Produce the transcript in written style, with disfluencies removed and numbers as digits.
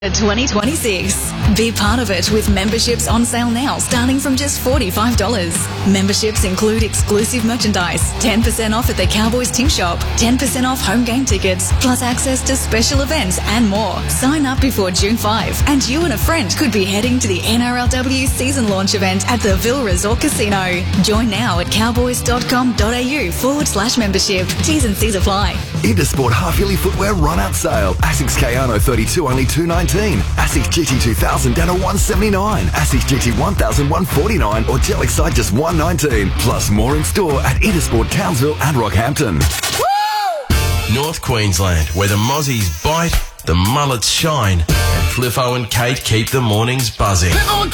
2026. Be part of it with memberships on sale now starting from just $45. Memberships include exclusive merchandise, 10% off at the Cowboys Ting Shop, 10% off home game tickets, plus access to special events and more. Sign up before June 5 and you and a friend could be heading to the NRLW season launch event at the Ville Resort Casino. Join now at cowboys.com.au/membership. T's and C's apply. Intersport half-yearly footwear run-out sale. Asics Kayano 32 only $219. Asics GT 2000 down to $179. Asics GT 1000 $149 or Gel Excite just $119. Plus more in store at Intersport Townsville and Rockhampton. North Queensland, where the mozzies bite, the mullets shine, and Cliffo and Kate keep the mornings buzzing.